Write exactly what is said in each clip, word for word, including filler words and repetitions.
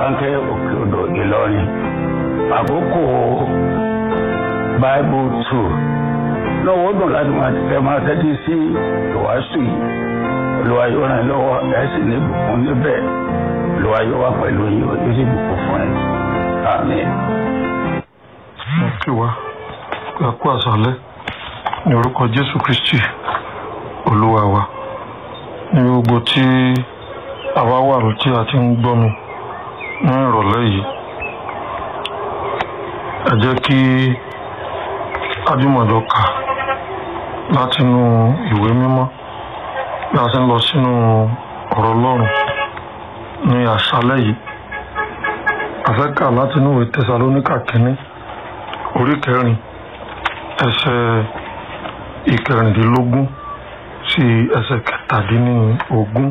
Bánkẹ́ Òkè Odò Ìlọrin. Àkókò Bible two lọ́wọ́ dùn láti máa tẹ máa tẹ́tí sí ìwàásù yìí. Olúwa yóò ràn yín lọ́wọ́ ẹ̀ sì ní ìbùkún níbẹ̀. Olúwa yóò wà pẹ̀lú yín ó sì bùkún fún yín. Àmín. Mo kí wa pé a kú àṣálẹ́ ní orúkọ Jésù Kristi Olúwa wa. Ní gbogbo tí àwa wà ló tí a ti ń gbọ́ mi ní ìrọ̀lẹ́ yìí, ẹ jẹ́ kí ajúmọ̀jọ kà látinú ìwé mímọ́ bí a ti ń lọ sínú ọ̀rọ̀ Ọlọ́run ní àṣálẹ́ yìí. A fẹ́ kà látinú ìwé Tẹsalóníkà kínní orí kẹrin ẹsẹ̀ ìkẹrìndínlógún sí ẹsẹ̀ kẹtàdínlógún.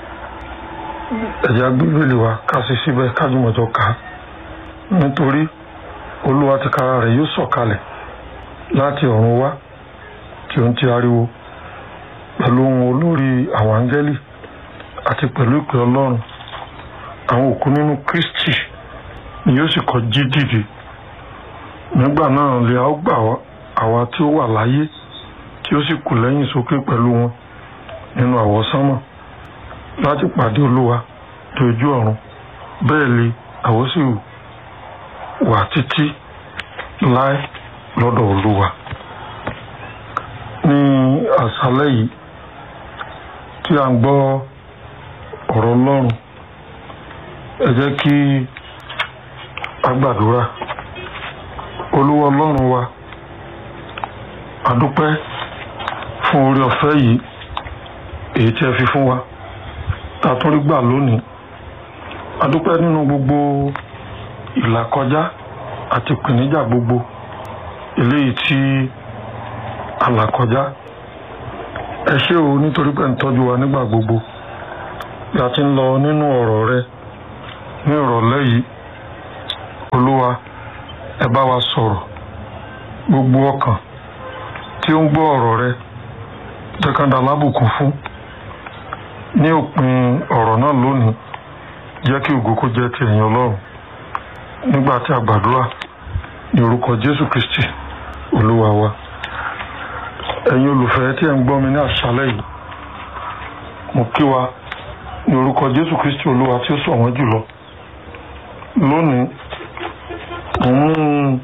Ẹ jẹ́ Bíbélì wa ká sí síbẹ̀ kájúmọ̀jọ kà, nítorí Olúwa tìkára rẹ̀ yóò sọ̀kalẹ̀ láti ọ̀run wá tí ó ń ti ariwo pẹ̀lú ohùn olórí àwọn áńgẹ́lì àti pẹ̀lú ìpè Ọlọ́run. Àwọn òkú nínú Kristi ni yóò sì kọ́ jí dìde. Nígbà náà lè a ó gbà àwa tí ó wà láyé tí ó sì kù lẹ́yìn sókè pẹ̀lú wọn nínú àwọsánmọ̀ láti pàdé Olúwa ní ojú ọ̀run. Bẹ́ẹ̀ lè àwa sì wà títí láé lọ́dọ̀ Olúwa. Ní àṣálẹ́ yìí tí a ń gbọ́ ọ̀rọ̀ Ọlọ́run, ẹ jẹ́ kí a gbàdúrà. Olúwa Ọlọ́run wa, a dúpẹ́ fún oore ọ̀fẹ́ yìí èyí tí ẹ fi fún wa tá a tún rí gbà lónìí. A dúpẹ́ nínú gbogbo ìlàkọjá àti ìpèníjà gbogbo eléyìí tí a là kọjá. Ẹ ṣé o nítorí pé ń tọ́jú wa nígbà gbogbo. Bí a ti ń lọ nínú ọ̀rọ̀ rẹ ní ìrọ̀lẹ́ yìí, Olúwa ẹ bá wa sọ̀rọ̀. Gbogbo ọkàn tí ó ń gbọ́ ọ̀rọ̀ rẹ jẹ́ ká dá lábùkún fún. Ní òpin ọ̀rọ̀ náà lónìí, jẹ́ kí ògo kó jẹ́ ti ẹ̀yin Ọlọ́run. Nígbà tí a gbàdúrà ní orúkọ Jésù Kristi Olúwa wa. Ẹ̀yin olùfẹ́ tí ẹ ń gbọ́ mi ní àṣálẹ́ yìí, mo kí wa ní orúkọ Jésù Kristi Olúwa tí ó sọ wọ́n jùlọ. Lónìí mo mú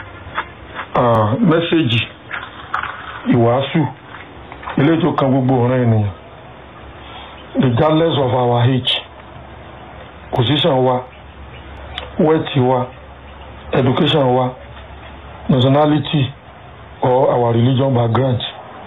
mẹ́sẹ̀gì ìwàásù ilé tó kan gbogbo ọ̀ràn ènìyàn, regardless of our age, position wa, wealth wa, education wa, nationality or our religion background.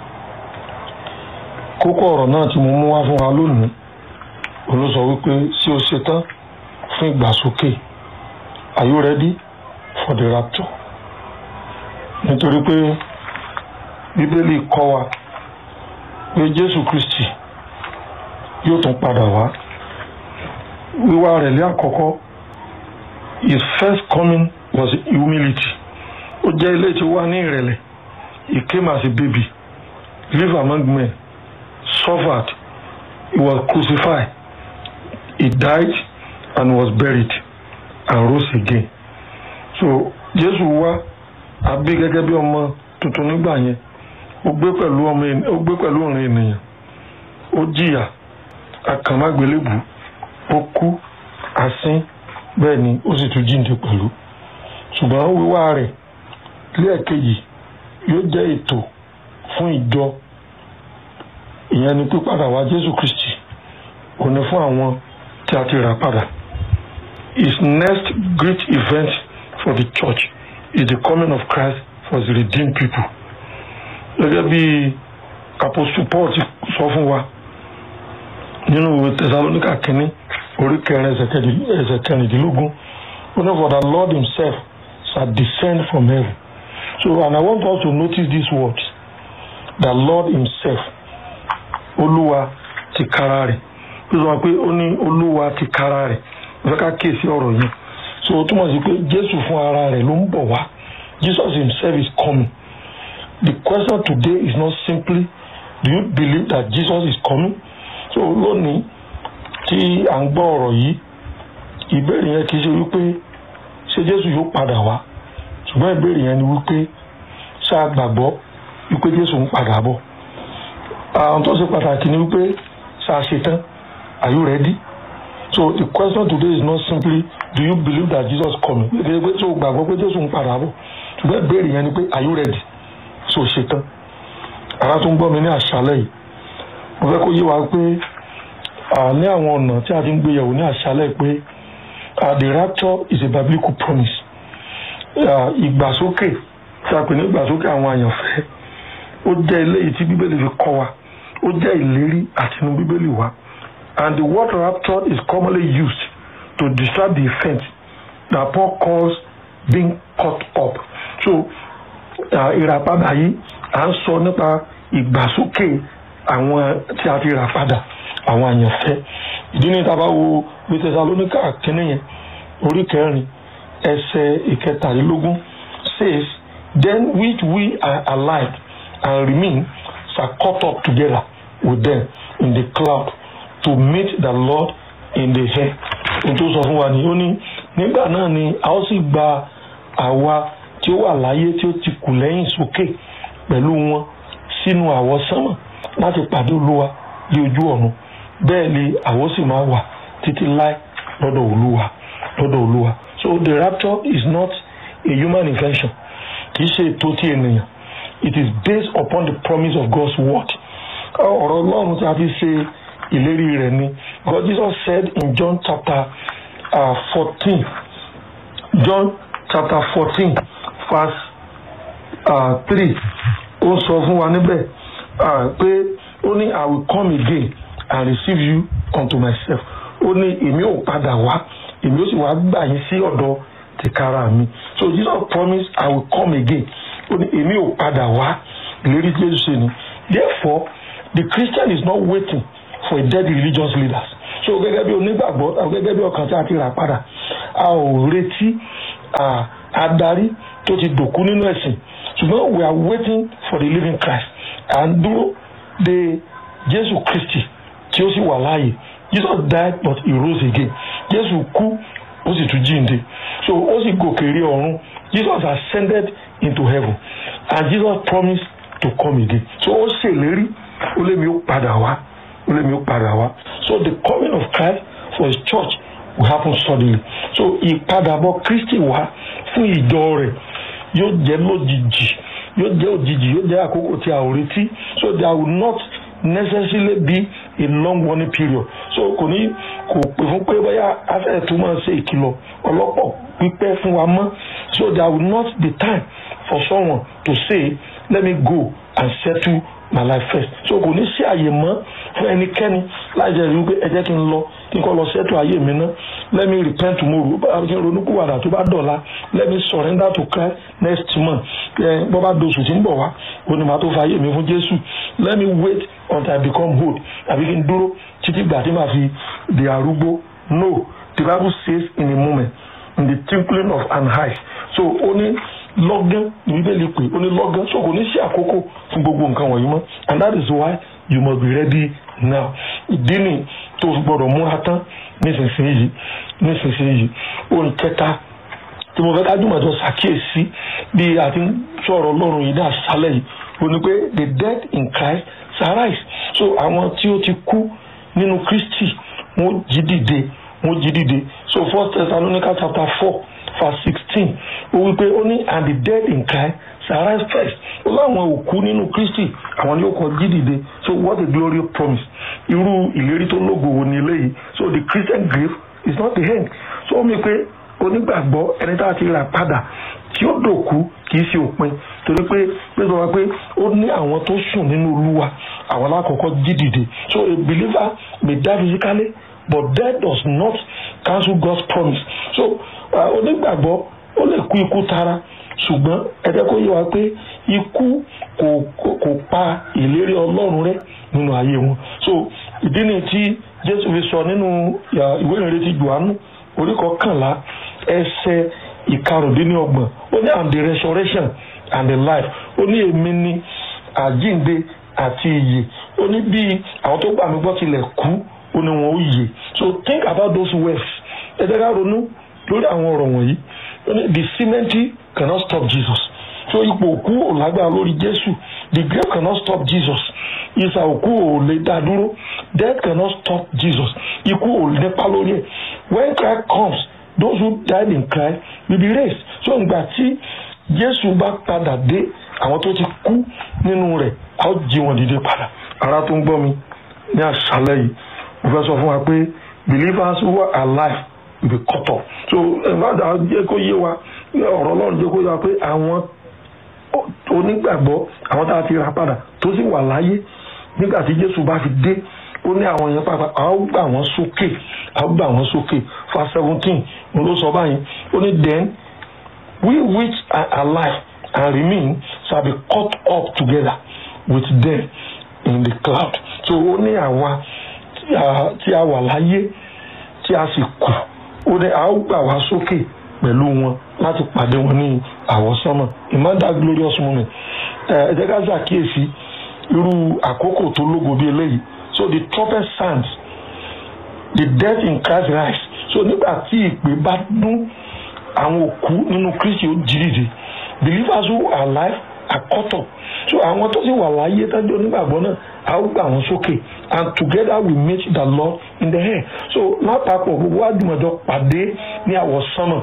Kókó ọ̀rọ̀ náà tí mo mú wá fún wa lónìí, ó sọ wípé ṣé o ṣetán fún ìgbàsókè? Are you ready for the rapture? Nítorí pé Bíbélì kọ́ wa pé Jésù Kristi yóò tún padà wá. Wíwá rẹ̀ lé àkọ́kọ́, his first coming was humility. Ó jẹ́ ilé tí ó wà ní ìrẹ̀lẹ̀. He came as a baby, lived among men, suffered, he was crucified, he died and was buried and rose again. So Jésù wá àbí gẹ́gẹ́ bí ọmọ tuntun nígbà yẹn. Ó gbé pẹ̀lú ọmọ ó gbé pẹ̀lú ọ̀rìn ènìyàn. Ó jìyà, àkànmágbélébù, ó kú, asín, bẹ́ẹ̀ ni ó sì tún jíǹde pẹ̀lú. Ṣùgbọ́n wíwá rẹ̀ lẹ́ẹ̀kejì yóò jẹ́ ètò fún ìjọ. Ìyẹn ni pípadà wá Jésù Kristi kò ní fún àwọn tí a ti rà padà. His next great event for the church is the coming of Christ for the redeemed people. Gẹ́gẹ́ bí Apostle Paul ti sọ fún wa nínú ìwé Tẹsalóníkà kínní orí kẹrin ẹsẹ̀ kẹrìndínlógún, ó ní for the Lord himself shall descend from heaven. So, and I want us to notice these words. The Lord himself, Olúwa tìkára rẹ̀. Ó sọ pé ó ní Olúwa tìkára rẹ̀. Ó fẹ́ ká kíyèsí ọ̀rọ̀ yìí. So ó túmọ̀ sí pé Jésù fún ara rẹ̀ ló ń bọ̀ wá. Jesus himself is coming. The question today is not simply, do you believe that Jesus is coming? So lónìí tí à ń gbọ́ ọ̀rọ̀ yìí, ìbéèrè yẹn kì í ṣe wípé ṣé Jésù yóò padà wá, ṣùgbọ́n ìbéèrè yẹn ni wípé ṣá gbàgbọ́ wípé Jésù ń padà bọ̀. àwọn tó ṣe pàtàkì ni wípé ṣá ṣetán, are you ready? So the question today is not simply do you believe that Jesus coming, gẹ́gẹ́ pé tó gbàgbọ́ pé Jésù ń padà bọ̀, ṣùgbọ́n ìbéèrè yẹn ni pé are you ready? So ṣetán. ara tó ń gbọ́ mi ní àṣálẹ́ yìí, mo fẹ́ kó yé wa pé ní àwọn ọ̀nà tí a ti ń gbé yẹ̀wò ní àṣálẹ́ pé the rapture is a biblical promise. ìgbàsókè tí a pè ní ìgbàsókè àwọn àyànfẹ́ ó jẹ́ eléyìí tí Bíbélì fi kọ́ wa, ó jẹ́ ìlérí àtinú Bíbélì wa. And the word rapture is commonly used to describe the event that Paul calls being caught up. So ìràpadà yìí à ń sọ nípa ìgbàsókè àwọn tí a ti rà padà, àwọn àyànfẹ́. ìdí ní tá bá wo Tẹsalóníkà kínní yẹn orí kẹrin ẹsẹ̀ ìkẹtàlélógún says, then which we are alive and remain shall caught up together with them in the cloud to meet the Lord in the air. ohun tó sọ fún wa ni ó ní nígbà náà ni a ó sì gba àwa tí ó wà láyé tí ó ti kù lẹ́yìn sókè pẹ̀lú wọn sínú àwọsánmọ̀ láti pàdé Olúwa ní ojú ọ̀run, bẹ́ẹ̀ ni àwọ sì máa wà títí láé lọ́dọ̀ Olúwa lọ́dọ̀ Olúwa. So the rapture is not a human invention, kì í ṣe ètò ti ènìyàn. It is based upon the promise of God's word. ọ̀rọ̀ Ọlọ́run tí a fi ṣe ìlérí rẹ̀ ni. God Jesus said in John chapter uh, fourteen, John chapter fourteen verse uh, three, ó sọ fún wa níbẹ̀ pé ó ní I will come again and receive you unto myself. ó ní èmi ò padà wá, èmi ó sì wá gbà yín sí ọ̀dọ̀ tìkára mi. So Jesus promised I will come again. ó ní èmi ò padà wá, ìlérí Jésù ṣe ni. Therefore the Christian is not waiting for a dead religious leaders. So gẹ́gẹ́ bí onígbàgbọ́, gẹ́gẹ́ bí ọkàn tí a ti rà padà, a ò retí adarí tó ti dòkú nínú ẹ̀sìn, ṣùgbọ́n we are waiting for the living Christ. à ń dúró de Jésù Kristi tí ó sì wà láàyè. Jesus died but he rose again. Jésù kú ó sì tún jíǹde. So ó sì gòkè rí ọ̀run. Jesus ascended into heaven and Jesus promised to come again. So ó ṣèlérí ó lé mi ó padà wá, ó lé mi ó padà wá. So the coming of Christ for his church will happen suddenly. So ìpadàbọ̀ Kristi wá fún ìjọ rẹ̀ yóò jẹ́ lójijì, yóò jẹ́ òjijì, yóò jẹ́ àkókò tí a ò retí. So there will not necessarily be a long warning period. So kò ní kò pè fún pé bóyá afẹ́ tó máa ṣe ìkìlọ̀ ọlọ́pọ̀ pípẹ́ fún wa mọ́. So there will not be time for someone to say let me go and settle my life first. So kò ní sí àyè mọ́ fún ẹnikẹ́ni láì jẹ́ ìlú pé ẹ jẹ́ kí n lọ kí n kọ́ lọ settle ayé mi ná. Let me repent tomorrow. Bá a kí n ronúkúwàdà tó bá dọ̀la. Let me surrender to Christ next month. Bọ́ bá doṣù tí ń bọ̀ wá, ó ní màá tó fa ayé mi fún Jésù. Let me wait until I become old. Àbí kí n dúró títí gbà tí màá fi di arúgbó. No, the Bible says in a moment, in the twinkling of an eye. So ó ní lọ́gán ní Bíbélì pé ó ní lọ́gán. So kò ní sí àkókò fún gbogbo nǹkan wọ̀nyí mọ́. And that is why you must be ready now. Ìdí ni tó gbọ́dọ̀ mú atán nísinsìnyí nísinsìnyí. Ohun kẹta tí mo fẹ́ ká jùmọ̀ tó ṣàkíyèsí bí a ti ń sọ̀rọ̀ Ọlọ́run yìí ní àṣálẹ́ yìí ó ní pé the dead in Christ shall rise. So àwọn tí ó ti kú nínú Kristi wọ́n jí dìde wọ́n jí dìde. So First Thessalonians chapter four verse sixteen ó wí pé ó ní and the dead in Christ shall rise first. Ó láwọn òkú nínú Kristi àwọn ni ó kọ́ jí dìde. So what a glorious promise. Irú ìlérí tó lógo wo ni eléyìí. So the Christian grave is not the end. So ó mi pé onígbàgbọ́ ẹni tá a ti rà padà tí ó dòkú kì í ṣe òpin, torí pé pé sọ wá pé ó ní àwọn tó sùn nínú Olúwa àwọn alákọ̀ọ́kọ́ jí dìde. So a believer may die physically but death does not cancel God's promise. So onígbàgbọ́ ó lè kú ikú tara ṣùgbọ́n ẹ jẹ́ kó yé wa pé ikú kò kò pa ìlérí Ọlọ́run rẹ́ nínú ayé wọn. So ìdí ni tí Jésù fi sọ nínú ìwé ìrètí Jòhánù orí kọkànlá ẹsẹ̀ ìkarùndínlọ́gbọ̀n ó ní and the resurrection and the life. Ó ní èmi ni àjíǹde àti ìyè. Ó ní bí àwọn tó gbà mí gbọ́ tilẹ̀ kú ó ní wọn ó yè. So think about those words ẹ jẹ́ ká ronú lórí àwọn ọ̀rọ̀ wọ̀nyí. The cemetery cannot stop Jesus. So ipò òkú ò lágbára lórí Jésù. The grave cannot stop Jesus. Ìsà òkú ò lè dá dúró. Death cannot stop Jesus. Ikú ò lè nípa lórí ẹ̀. When Christ comes, those who died in Christ will be raised. So ìgbà tí Jésù bá padà dé, àwọn tó ti kú nínú rẹ̀ a ó jí wọn dìde padà. Ará tó ń gbọ́ mi ní àṣálẹ́ yìí, mo fẹ́ sọ fún wa pé believers who are alive will be cut off. So ìbáda jẹ́ kó yé wa, ọ̀rọ̀ Ọlọ́run jẹ́ kó yé wa pé àwọn onígbàgbọ́, àwọn tá a ti rà padà tó sì wà láyé nígbà tí Jésù bá fi dé, ó ní àwọn yẹn pàápàá a ó gbà wọ́n sókè, a ó gbà wọ́n sókè. Verse seventeen mo ló sọ báyìí, ó ní then we which are alive and remain shall be caught up together with them in the cloud. So ó ní àwa tí a wà láyé tí a sì kù, ó ní a ó gbà wá sókè pẹ̀lú wọn láti pàdé wọn ní àwọsánmọ̀. Imagine that glorious moment. ẹ jẹ́ ká ṣàkíyèsí irú àkókò tó lógo bí eléyìí. So the trumpet sounds, the dead in Christ rise. So nígbà tí ìpè bá dún, àwọn òkú nínú Kristi ó jí dìde. Believers who are alive are caught up. So àwọn tó sì wà láyé tọ́jú onígbàgbọ́ náà a ó gbà wọ́n sókè, and together we meet the Lord in the air. So lápapọ̀ gbogbo wa jùmọ̀jọ pàdé ní àwọsánmọ̀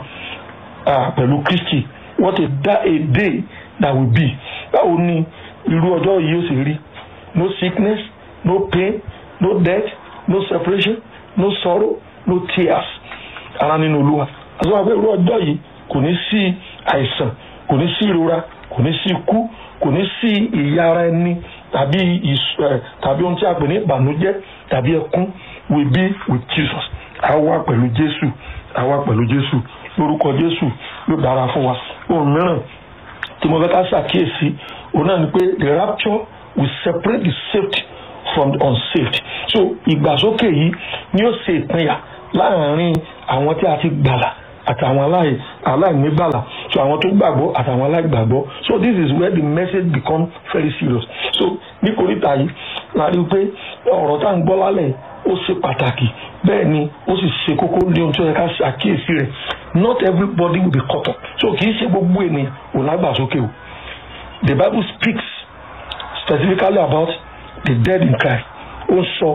pẹ̀lú Kristi. What a day that will be. Báwo ni irú ọjọ́ yìí ó sì rí? No sickness, no pain, no death, no separation, no sorrow, no tears. Ara nínú Olúwa. Àti wọ́n pé irú ọjọ́ yìí kò ní sí àìsàn, kò ní sí ìrora, kò ní sí ikú, kò ní sí ìyára ẹni tàbí tàbí ohun tí a pè ní ìbànújẹ́ tàbí ẹkún. We be with Jesus. A wà pẹ̀lú Jésù, a wà pẹ̀lú Jésù. Lórúkọ Jésù yóò dára fún wa. Ohun mìíràn tí mo fẹ́ ká ṣàkíyèsí òun náà ni pé the rapture will separate the saved from the unsaved. So ìgbàsókè yìí ni ó ṣe ìpínyà láàárín àwọn tí a ti gbàlà àtàwọn aláìnígbàlà, so àwọn tó gbàgbọ́ àtàwọn aláìgbàgbọ́. So this is where the message become very serious. So ní koríta yìí la rí i pé ọ̀rọ̀ tá à ń gbọ́ lálẹ́ ó ṣe pàtàkì, bẹ́ẹ̀ ni ó sì ṣe kókó ní ohun tó yẹ ká ṣàkíyèsí rẹ̀. Not everybody will be caught up. So kì í ṣe gbogbo ènìyàn ò lágbàsókè o. The Bible speaks specifically about the dead in Christ. Ó sọ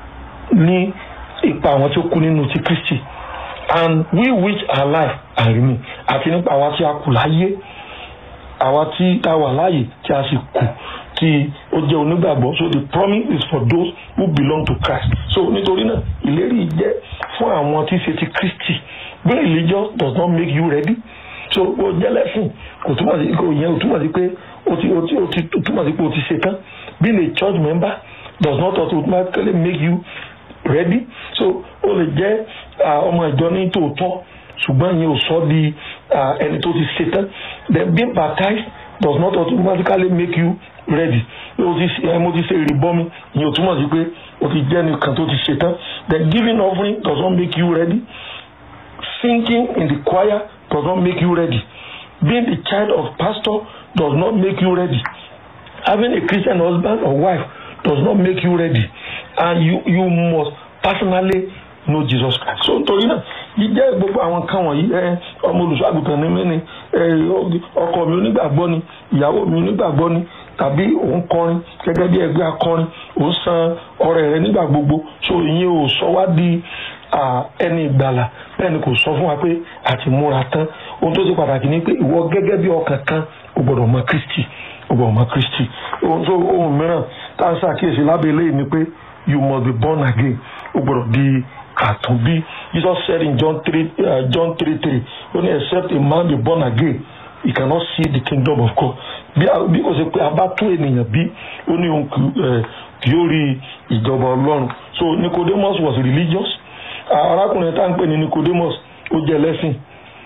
ní ipa àwọn tó kú nínú ti Kristi. And we which are alive and remain. Àti nípa àwa tí a kù láyé, àwa tí a wà láàyè tí a sì kù tí ó jẹ́ onígbàgbọ́. So the promise is for those who belong to Christ. So nítorí náà ìlérí jẹ́ fún àwọn tí ṣe ti Kristi. Being religious does not make you ready. So o jẹ́ lẹ́sìn kò túmọ̀ sí kò yẹn ò túmọ̀ sí pé o ti o ti o ti túmọ̀ sí pé o ti ṣe tán. Being a church member does not automatically make you ready. So o lè jẹ́ ọmọ ìjọ ní tòótọ́ ṣùgbọ́n yẹn ò sọ di ẹni tó ti ṣe tán. Then being baptized does not automatically make you ready. O ti ṣe mo ti ṣe ìrìbọmi yẹn ò túmọ̀ sí pé o ti jẹ́ nìkan tó ti ṣe tán. Then giving offering does not make you ready. Singing in the choir does not make you ready. Being the child of pastor does not make you ready. Having a Christian husband or wife does not make you ready. And you you must personally know Jesus Christ. So nítorí náà jíjẹ́ gbogbo àwọn kan wọ̀nyí ẹ ọmọ olùṣọ́àgùtàn ní mí ni ọkọ mi onígbàgbọ́ ni, ìyàwó mi onígbàgbọ́ ni, tàbí òun kọrin gẹ́gẹ́ bí ẹgbẹ́ akọrin, òun san ọrẹ rẹ̀ nígbà gbogbo. So ìyẹn ò sọ wá di ẹni ìgbàlà, bẹ́ẹ̀ ni kò sọ fún wa pé àti múra tán. Ohun tó ṣe pàtàkì ni pé ìwọ gẹ́gẹ́ bí ọkàn kan o gbọ́dọ̀ mọ Kristi, o gbọ́dọ̀ mọ Kristi. Ohun mìíràn tá a ṣàkíyèsí lábẹ́ eléyìí ni pé you must be born again. O gbọ́dọ̀ di àtúnbí. Jesus said in John three uh, John three three, only except a man be born again, he cannot see the kingdom of God. Bí kò ṣe pé a bá tún ènìyàn bí, ó ní òun kì yóò rí ìjọba Ọlọ́run. So Nicodemus was religious. Arákùnrin tá ń pè ní Nicodemus ó jẹ́ lẹ́sìn,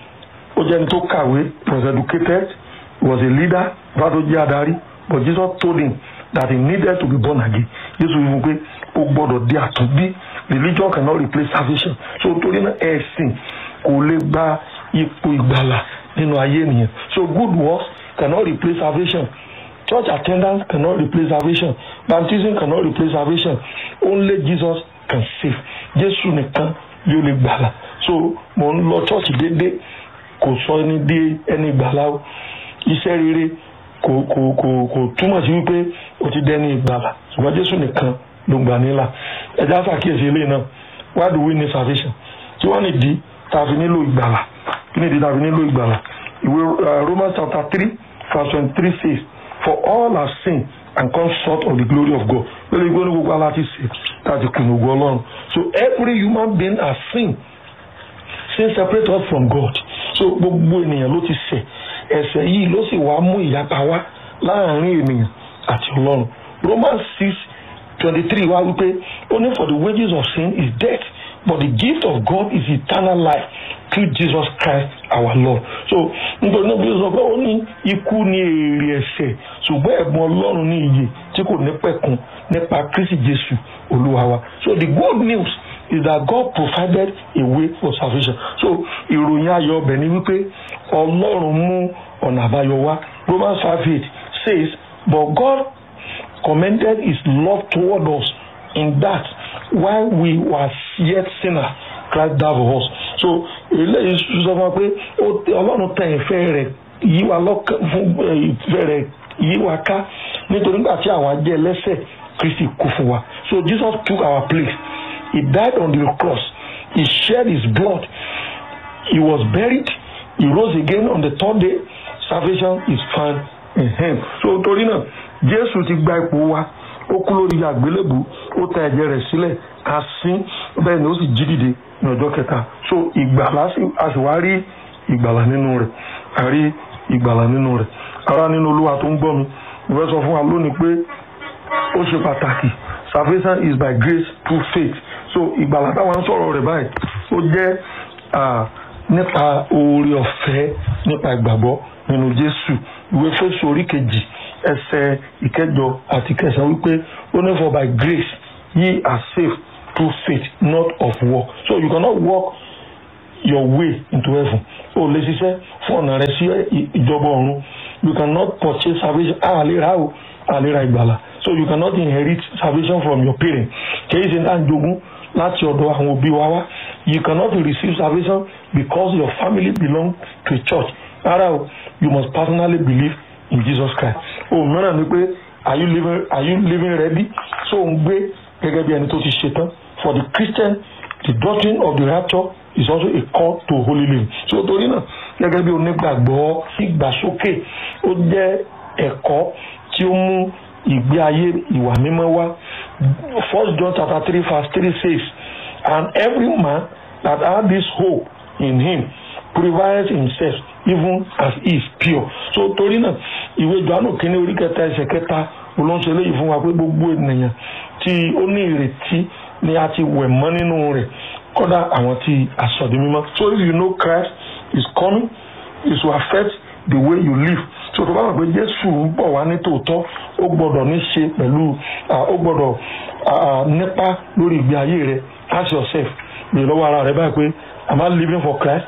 ó jẹ́ ẹni tó kàwé, was educated, was a leader, bá tó jẹ́ adarí. But Jesus told him that he needed to be born again. Jésù wí pé ó gbọ́dọ̀ di àtúnbí. Religion cannot replace salvation. So torí náà ẹ̀sìn kò lè gba ipò ìgbàlà nínú ayé ènìyàn. So good works cannot replace salvation. Church attendance cannot replace salvation. Baptism cannot replace salvation. Only Jesus can save. Jésù nìkan yóò lè gbàlà. So mo ń lọ church déédéé kò sọ ẹni dé ẹni gbàlà o. Iṣẹ́ rere kò kò kò kò túmọ̀ sí wípé o ti dẹni ìgbàlà, ṣùgbọ́n Jésù nìkan ló gbà nílà. Ẹja ṣàkíyèsí eléyìí náà. Why do we need salvation? Tí wọ́n nìdí tá a fi nílò ìgbàlà. Kí nìdí tá a fi nílò ìgbàlà? Ìwé Romans chapter three verse twenty-three says, for all have sinned and come short of the glory of God. Lórí ìgbóni gbogbo aláti ṣe láti kùnà ògo Ọlọ́run. So every human being has sinned. Sin separate us from God. So gbogbo ènìyàn ló ti ṣẹ̀. Ẹ̀ṣẹ̀ yìí ló sì wá mú ìyapa wá láàrin ènìyàn àti Ọlọ́run. Romans six twenty-three wá wípé only for the wages of sin is death, but the gift of God is eternal life through Jesus Christ our Lord. So nítorí náà bí ó sọ pé ó ní ikú ní èrè ẹ̀ṣẹ̀, ṣùgbọ́n ẹ̀bùn Ọlọ́run ní ìyè tí kò ní pẹ̀kun nípa Kristi Jésù Olúwa wa. So the good news is that God provided a way for salvation. So ìròyìn ayọ̀ ọbẹ̀ ni wípé Ọlọ́run mú ọ̀nà àbáyọ wá. Romans five eight says, but God commended his love toward us in that while we were yet sinners, Christ died for us. So eléyìí sọ fún wa pé Ọlọ́run tẹ ìfẹ́ rẹ̀ yí wa lọ́kàn fún ìfẹ́ rẹ̀ yí wa ká nítorí nígbà tí àwa jẹ́ ẹlẹ́ṣẹ̀ Kristi kú fún wa. So Jesus took our place. He died on the cross. He shed his blood. He was buried. He rose again on the third day. Salvation is found in him. So torí náà Jésù ti gba ipò wa. Ó kú lórí àgbélébù. Ó ta ẹ̀jẹ̀ rẹ̀ sílẹ̀. A sín bẹ́ẹ̀ ni ó sì jí dìde ní ọjọ́ kẹta. So ìgbàlà a sì wá rí ìgbàlà nínú rẹ̀. A rí ìgbàlà nínú rẹ̀. Ará nínú Olúwa tó ń gbọ́ mi. Mo fẹ́ sọ fún wa lónìí pé ó ṣe pàtàkì. Salvation is by grace through faith. So ìgbàlà táwọn ń sọ̀rọ̀ rẹ̀ báyìí ó jẹ́ nípa oore ọ̀fẹ́ nípa ìgbàgbọ́ nínú Jésù. Ìwé Éfésù orí kejì ẹsẹ̀ ìkẹjọ àti kẹsàn-án wípé ó ní for by grace ye are saved through faith, not of work. So you cannot walk your way into heaven. O lè ṣiṣẹ́ fún ọ̀nà rẹ sí ìjọba ọ̀run. You cannot purchase salvation. Àlera o àlera ìgbàlà. So you cannot inherit salvation from your parents. Kì í ṣe náà jogún láti ọ̀dọ̀ àwọn òbí wa wá. You cannot receive salvation because your family belong to a church. Rárá o, you must personally believe in Jesus Christ. O mìíràn ni pé are you living are you living ready? So ń gbé gẹ́gẹ́ bí ẹni tó ti ṣetán. For the Christian, the doctrine of the rapture is also a call to holy living. So torí náà gẹ́gẹ́ bí onígbàgbọ́ ìgbàsókè ó jẹ́ ẹ̀kọ́ tí ó mú ìgbé ayé ìwà mímọ́ wá. First John chapter three verse three says, and every man that has this hope in him purifies himself even as he is pure. So torí náà ìwé Jòhánù kínní orí kẹta ẹsẹ̀ kẹta olóńṣe léyìí fún wa pé gbogbo ènìyàn tí ó ní ìrètí ni a ti wẹ̀ mọ́ nínú rẹ̀ kódà àwọn tí a sọ di mímọ́. So if you know Christ is coming, it will affect the way you live. So tó bá wà pé Jésù ń bọ̀ wá ní tòótọ́ ó gbọ́dọ̀ ní ṣe pẹ̀lú ó gbọ́dọ̀ nípa lórí ìgbé ayé rẹ̀. Ask yourself bí lọ́wọ́ ara rẹ̀ báyìí pé am I living for Christ?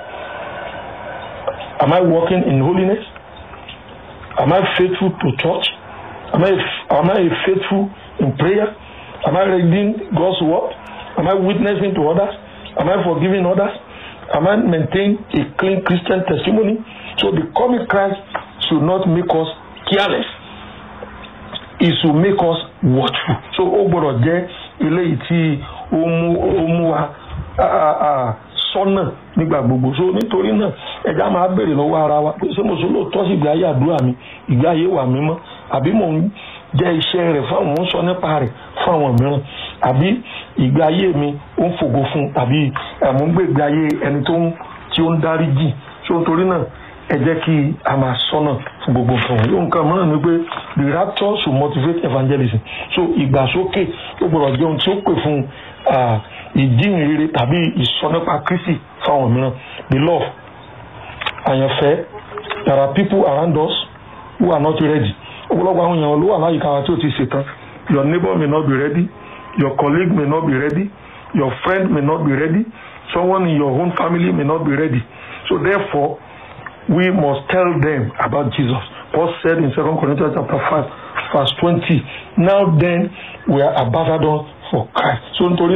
Am I walking in holiness? Am I faithful to church? Am I am I faithful in prayer? Am I reading God's word? Am I witnessing to others? Am I forgiving others? Am I maintaining a clean Christian testimony? So the coming Christ should not make us careless. It should make us watchful. So ó gbọ́dọ̀ jẹ́ eléyìí tí ó mú ó mú wa sọ́nà nígbà gbogbo. So nítorí náà ẹja máa béèrè lọ́wọ́ ara wa pé ṣé mo sọ lóòótọ́ sí ìgbé ayé àdúrà mi, ìgbé ayé wà mímọ́, àbí mò ń jẹ́ iṣẹ́ rẹ̀ fáwọn mò ń sọ nípa rẹ̀ fáwọn mìíràn, àbí ìgbé ayé mi ó ń fògo fún, àbí mò ń gbé ìgbé ayé ẹni tó ń tí ó ń dárí jì. So nítorí náà ẹ jẹ́ kí a máa sọ́nà fún gbogbo nǹkan wọn. Yóò nǹkan mìíràn ni pé the rapture should motivate evangelism. So ìgbàsókè ó gbọ́dọ̀ jẹ́ ohun tí ó pè fún ìjíhìnrere tàbí ìsọnípa Kristi fáwọn mìíràn. Beloved, àyànfẹ́, there are people around us who are not ready. Ọ̀pọ̀lọpọ̀ àwọn èèyàn ló wà láyìíká wa tí ó ti ṣetán. Your neighbor may not be ready. Your colleague may not be ready. Your friend may not be ready. Someone in your own family may not be ready. So therefore, we must tell them about Jesus. Paul said in Second Corinthians chapter five, verse twenty, now then we are ambassadors for Christ. So nítorí náà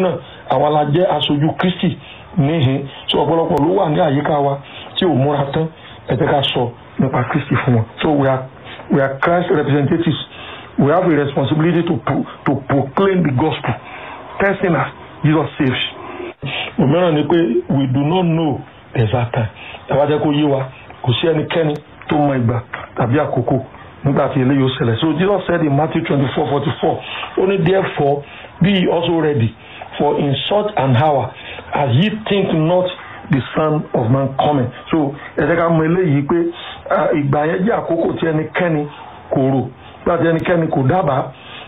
àwọn alájẹ́ aṣojú Kristi níhìn. So ọ̀pọ̀lọpọ̀ ló wà ní àyíká wa tí ò múra tán ẹ jẹ́ ká sọ nípa Kristi fún wọn. So we are we are Christ representatives. We have a responsibility to pro, to proclaim the gospel. Tell sinners Jesus saves. Òmíràn ni pé we do not know the exact time. Ẹ wá jẹ́ kó yé wa kò sí ẹnikẹ́ni tó mọ ìgbà tàbí àkókò nígbà tí eléyìí ó ṣẹlẹ̀. So Jesus said in Matthew twenty-four forty-four, only therefore be ye also ready, for in such an hour as ye think not the Son of Man coming. So ẹ jẹ́ ká mọ eléyìí pé ìgbà yẹn jẹ́ àkókò tí ẹnikẹ́ni kò rò, nígbà tí ẹnikẹ́ni kò dábàá,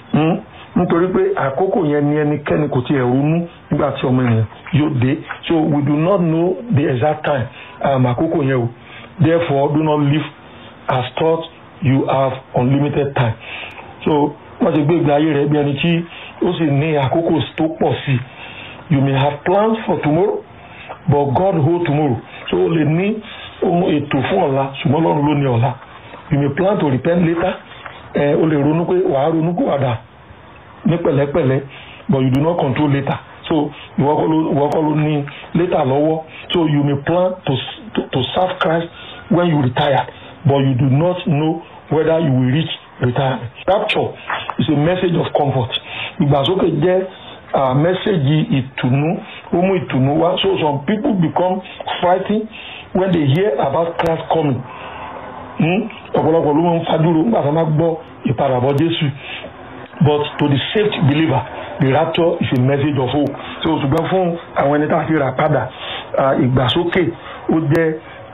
nítorí pé àkókò yẹn ni ẹnikẹ́ni kò tiẹ̀ ronú nígbà tí ọmọ ènìyàn yóò dé. So we do not know the exact time àkókò yẹn o. Therefore do not live as thought you have unlimited time. So wọ́n ti gbé ìgbé ayé rẹ̀ bí ẹni tí ó sì ní àkókò tó pọ̀ sí. You may have plans for tomorrow, but God hold tomorrow. So o lè ní ohun ètò fún ọ̀la ṣùgbọ́n Ọlọ́run ló ní ọ̀la. You may plan to repent later. Eh, o lè ronú pé wàá ronú kó wàdà ní pẹ̀lẹ́pẹ̀lẹ́, but you do not control later. So ìwọ kọ́ ló ní later lọ́wọ́. So you may plan to, to to serve Christ when you retire, but you do not know whether you will reach retirement. Rapture is a message of comfort. Ìgbàsókè jẹ́ message ìtùnú, ó mú ìtùnú wá. So some people become frightened when they hear about Christ coming. Ọ̀pọ̀lọpọ̀ ló máa ń fadúró nígbà tí wọ́n máa gbọ́ ìpadàbọ̀ Jésù. But to the saved believer, the rapture is a message of hope. So ṣùgbọ́n fún àwọn ẹni tá a fi rà padà, ìgbàsókè ó jẹ́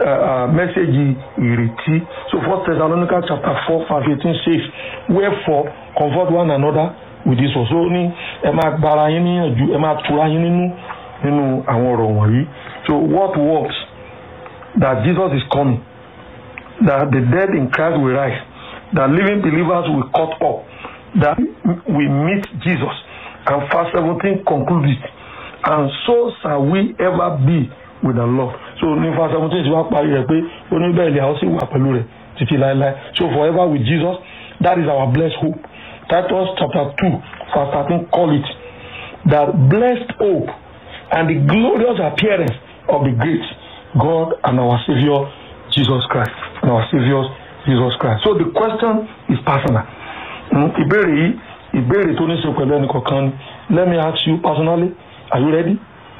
message ìrètí. So First Thessalonians chapter four verse eighteen says, wherefore comfort one another with this one. So ní ẹ máa gbára yín níyànjú, ẹ máa tura yín nínú nínú àwọn ọ̀rọ̀ wọ̀nyí. So what works? That Jesus is coming, that the dead in Christ will rise, that living believers will cut up, that we meet Jesus. And verse seventeen concludes it, and so shall we ever be with the Lord. So ní verse seventeen ti wá parí rẹ̀ pé oníbẹ̀rẹ̀ àwọn sì wà pẹ̀lú rẹ̀ títí láéláé. So forever with Jesus, that is our blessed hope. Titus chapter two verse thirteen call it that blessed hope and the glorious appearance of the great God and our Savior Jesus Christ. And our Savior Jesus Christ. So the question is personal. Ìbéèrè yìí, ìbéèrè tó ní ṣe pẹ̀lú ẹnì kọ̀ọ̀kan ni. Let me ask you personally, are you ready?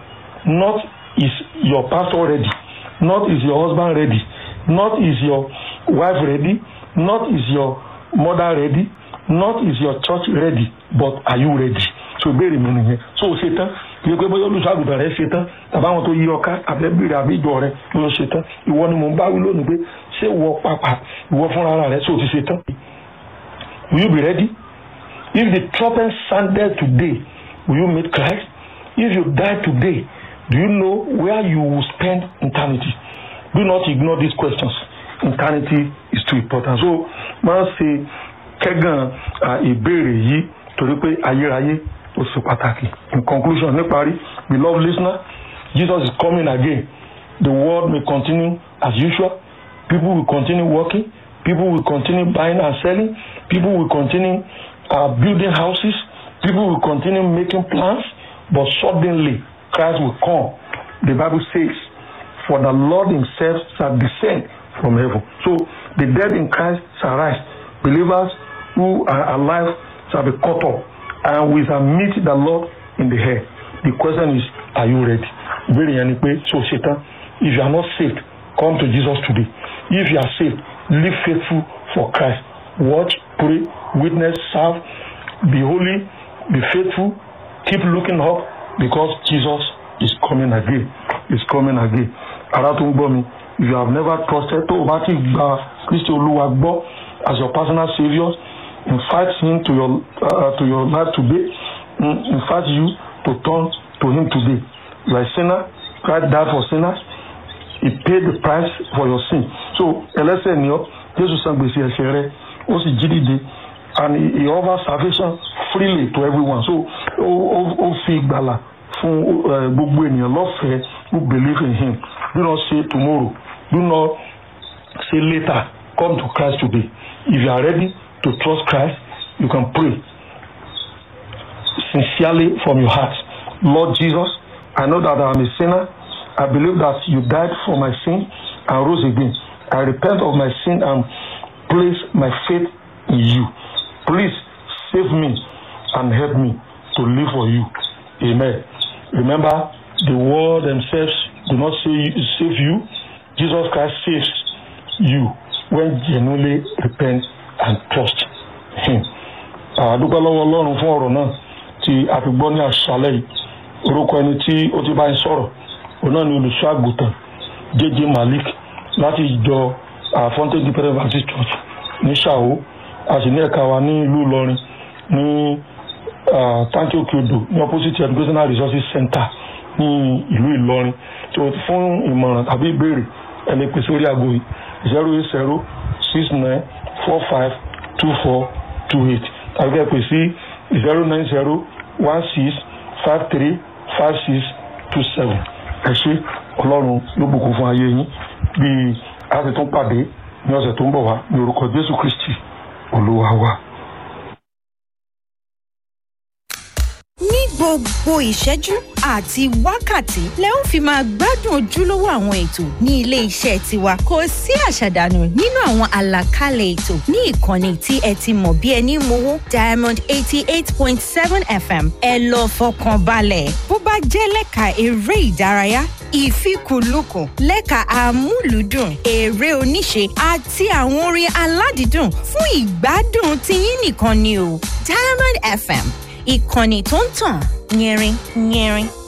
Not is your pastor ready, not is your husband ready, not is your wife ready, not is your mother ready, not is your church ready, but are you ready? So ìbéèrè mi nìyẹn. So o ṣe tán, kí o pé bóyá olùṣàgùtàn rẹ ṣe tán, tàbí àwọn tó yí ọká àbẹ́bìrì àbí ìjọ rẹ ló ṣe tán. Ìwọ ni mò ń bá wí lónìí pé ṣé ìwọ pàpà ìwọ fúnra rẹ ṣé o ti ṣe tán? Will you be ready? If the trumpet sounded today, will you meet Christ? If you die today, do you know where you will spend eternity? Do not ignore these questions. Eternity is too important. So, máa ṣe kẹ́gàn ìbéèrè yìí torí pé ayérayé ó ṣe pàtàkì. In conclusion, níparí, beloved listener, Jesus is coming again. The world may continue as usual. People will continue working. People will continue buying and selling. People will continue uh, building houses. People will continue making plans. But suddenly, Christ will come. The Bible says, for the Lord himself shall descend from heaven. So the dead in Christ shall rise. Believers who are alive shall be caught up. And we shall meet the Lord in the air. The question is, are you ready? Very anyway, so Satan, if you are not saved, come to Jesus today. If you are saved, live faithful for Christ. Watch, pray, witness, serve, be holy, be faithful, keep looking up, because Jesus is coming again. Is coming again. Aratunbomi, if you have never trusted to Obati Christ Oluwagbo as your personal Savior, invite him to your uh, to your life today. Invite you to turn to him today. You are a sinner. Christ died for sinners. He paid the price for your sin. So, ẹlẹ́ṣẹ̀ ni ọ́, Jésù san gbèsè ẹ̀ṣẹ̀ rẹ̀, ó sì jí dìde, and he, he offers salvation freely to everyone. So, ó fi ìgbàlà fún gbogbo ènìyàn lọ́fẹ̀ẹ́ who believe in him. Do not say tomorrow. Do not say later. Come to Christ today. If you are ready to trust Christ, you can pray sincerely from your heart. Lord Jesus, I know that I am a sinner. I believe that you died for my sin and rose again. I repent of my sin and place my faith in you. Please save me and help me to live for you. Amen. Remember, the world themselves do not save you. Jesus Christ saves you when genuinely repent and trust him. Àdúgbò lọ́wọ́ Ọlọ́run fún ọ̀rọ̀ náà tí a fi gbọ́ ní àṣálẹ́ yìí. Orúkọ ẹni tí ó ti bá ń sọ̀rọ̀ òun náà ni olùṣọ́ àgùntàn J J Malik láti ìjọ Fountain Independent Baptist Church ní Ṣàwó. A sì ní ẹ̀ka wa ní ìlú Ìlọrin ní Tanki Okeodo ní opposite Educational Resources Center ní ìlú Ìlọrin. Tó fún ìmọ̀ràn tàbí ìbéèrè ẹ lè pè sórí aago yìí zero eight zero six nine four five two four two eight tàbí ẹ pè sí zero nine zero one six five three five six two seven. Ẹ ṣé, Ọlọ́run ló bùkún fún ayé yín bí a ti tún pàdé ní ọ̀sẹ̀ tó ń bọ̀ wá ní orúkọ Jésù Kristi Olúwa wa. Ní gbogbo ìṣẹ́jú àti wákàtí lẹ ó fi máa gbádùn ojúlówó àwọn ètò ní ilé iṣẹ́ tiwa. Kò sí àṣàdànù nínú àwọn àlàkalẹ̀ ètò ní ìkànnì tí ẹ ti mọ̀ bí ẹni mowó Diamond eighty eight point seven F M. Ẹ lọ fọkàn balẹ̀. Bó bá jẹ́ lẹ́ka eré ìdárayá, ìfikùnlukùn, lẹ́ka àmúlùdùn, eré oníṣe àti àwọn orin aládìídùn fún ìgbádùn tiyín nìkan ni o. Diamond F M, ìkànnì tó ń tàn yẹrin yẹrin.